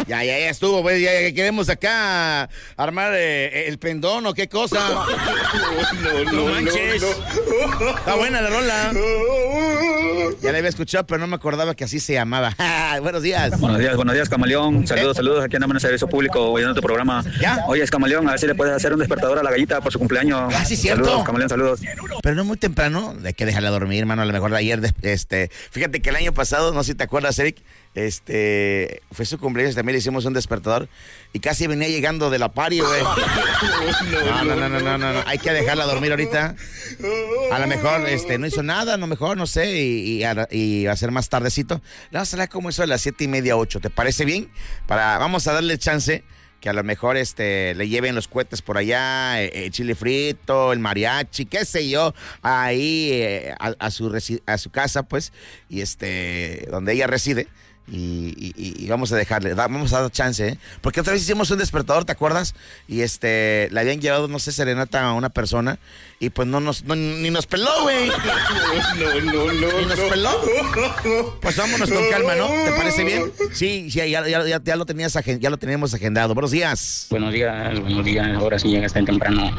Ya estuvo, güey. Ya queremos acá armar el pendón o qué cosa. No manches. Está buena la rola. Ya la había escuchado, pero no me acordaba que así se llamaba. Buenos días. Buenos días, Camaleón. Saludos. Aquí andamos en el servicio público, oyendo tu programa. ¿Ya? Oye, Camaleón, a ver si le puedes hacer un despertador a la gallita por su cumpleaños. Ah, sí, cierto. Saludos, Camaleón, saludos. Pero no muy temprano, hay que dejarla dormir, hermano. A lo mejor ayer, fíjate que el año pasado, no sé si te acuerdas, Eric, fue su cumpleaños, también le hicimos un despertador y casi venía llegando de la party, güey. No, hay que dejarla dormir ahorita. A lo mejor, no hizo nada, a lo mejor, no sé, y va a ser más tardecito. Le vamos a hablar como eso a las 7:30, 8, ¿te parece bien? Vamos a darle chance que a lo mejor le lleven los cohetes por allá, el chile frito, el mariachi, qué sé yo, ahí a su casa, pues, y donde ella reside. Y vamos a dejarle, vamos a dar chance, porque otra vez hicimos un despertador, ¿te acuerdas? Y le habían llevado, no sé, serenata a una persona y pues ni nos peló, güey. Ni nos peló. Pues vámonos con calma, ¿no? ¿Te parece bien? Sí, ya lo teníamos agendado. Buenos días. Buenos días, ahora sí llegaste temprano.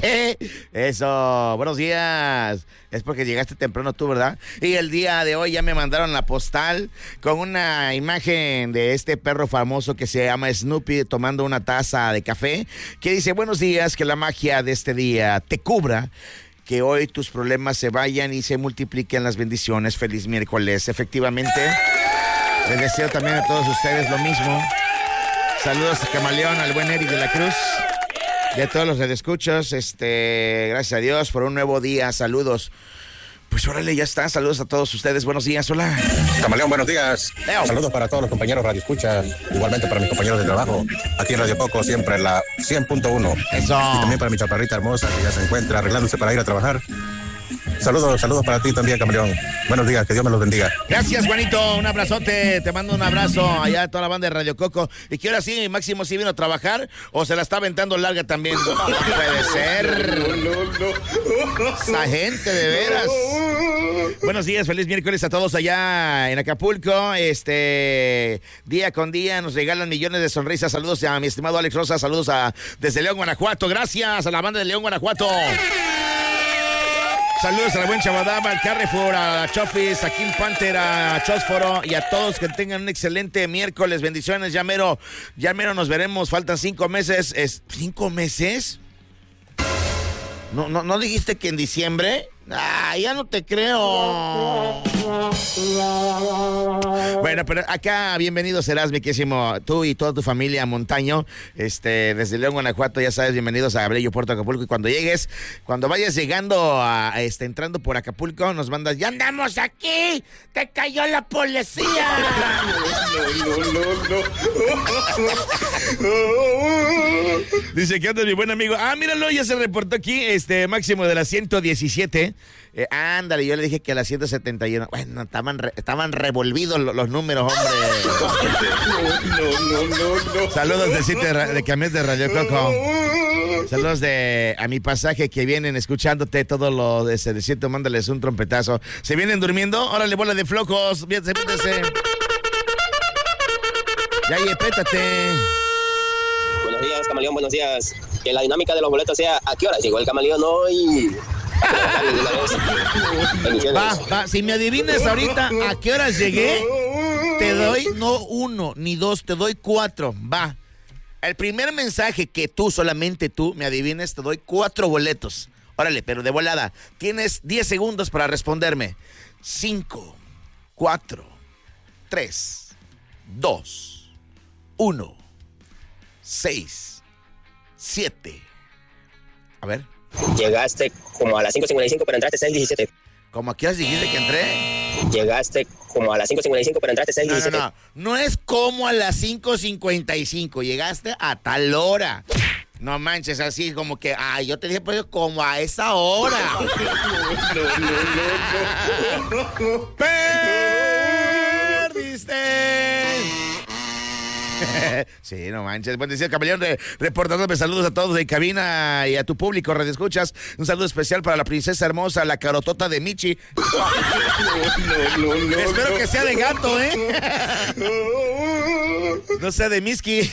Eso, buenos días. Es porque llegaste temprano tú, ¿verdad? Y el día de hoy ya me mandaron la postal con una imagen de este perro famoso que se llama Snoopy tomando una taza de café, que dice: buenos días, que la magia de este día te cubra, que hoy tus problemas se vayan y se multipliquen las bendiciones. Feliz miércoles. Efectivamente, les deseo también a todos ustedes lo mismo. Saludos a Camaleón, al buen Eric de la Cruz y a todos los radioescuchas. Gracias a Dios por un nuevo día. Saludos. Pues órale, ya está. Saludos a todos ustedes. Buenos días, hola. Camaleón, buenos días. Leo. Saludos para todos los compañeros radioescuchas, igualmente para mis compañeros de trabajo, aquí en Radio Coco, siempre en la 100.1. Eso. Y también para mi chaparrita hermosa que ya se encuentra arreglándose para ir a trabajar. Saludos para ti también, Camaleón. Buenos días, que Dios me los bendiga. Gracias, Juanito, un abrazote, te mando un abrazo allá a toda la banda de Radio Coco. Y que ahora sí, Máximo sí vino a trabajar o se la está aventando larga también. No puede ser. Esa gente, de veras. Buenos días, feliz miércoles a todos allá en Acapulco. Día con día nos regalan millones de sonrisas. Saludos a mi estimado Alex Rosa, saludos desde León, Guanajuato. Gracias a la banda de León, Guanajuato. Saludos a la buen Chabadaba, al Carrefour, a Chofis, a King Panther, a Chosforo y a todos que tengan un excelente miércoles. Bendiciones, ya mero nos veremos. Faltan 5 meses. ¿5 meses? ¿No dijiste que en diciembre? Ya no te creo. Bueno, pero acá, bienvenido serás, mi querísimo, tú y toda tu familia Montaño, desde León, Guanajuato, ya sabes, bienvenidos a Abello, Puerto Acapulco. Y cuando vayas llegando entrando por Acapulco, nos mandas: ya andamos aquí, te cayó la policía. No. Dice que anda mi buen amigo. Míralo, ya se reportó aquí, Máximo de la 117. Ándale, yo le dije que a la 171. Bueno, estaban revolvidos los números, hombre. No. Saludos de sitio de Camés de Radio Coco. Saludos a mi pasaje que vienen escuchándote todo lo de ese desierto. Mándales un trompetazo. ¿Se vienen durmiendo? Órale, bola de flojos. Bien, sepúntese. Ya, pétate. Buenos días, Camaleón, buenos días. Que la dinámica de los boletos sea: ¿a qué hora llegó el Camaleón hoy? Va, si me adivinas ahorita a qué horas llegué, te doy no 1 ni 2, te doy 4. Va. El primer mensaje que solamente tú me adivines, te doy 4 boletos. Órale, pero de volada. Tienes 10 segundos para responderme. 5, 4, 3, 2, 1, 6, 7. A ver. Llegaste como a las 5:55, pero entraste 6:17. ¿Cómo a qué horas dijiste que entré? Llegaste como a las 5:55, pero entraste 6:17. No es como a las 5:55. Llegaste a tal hora. No manches, así como que, yo te dije pues como a esa hora. Perdiste. Sí, no manches. Buen día, Camaleón, reportándome saludos a todos de cabina y a tu público, radioescuchas. Un saludo especial para la princesa hermosa, la carotota de Michi. No. Espero que sea de gato, ¿eh? No sea de Miski.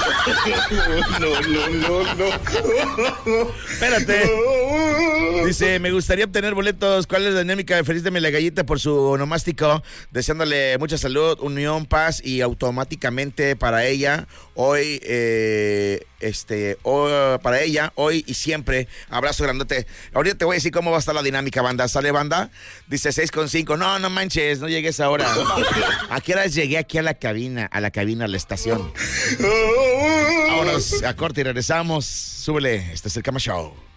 No. Espérate. Dice, me gustaría obtener boletos. ¿Cuál es la dinámica de Feliz de la Gallita por su onomástico? Deseándole mucha salud, unión, paz y automáticamente para ella hoy, para ella hoy y siempre. Abrazo grandote. Ahorita te voy a decir cómo va a estar la dinámica, banda. ¿Sale, banda? Dice 6:5. No manches, no llegues ahora. ¿A qué horas llegué aquí a la cabina, a la estación? Vámonos a corte y regresamos. Súbele, este es el Cama Show.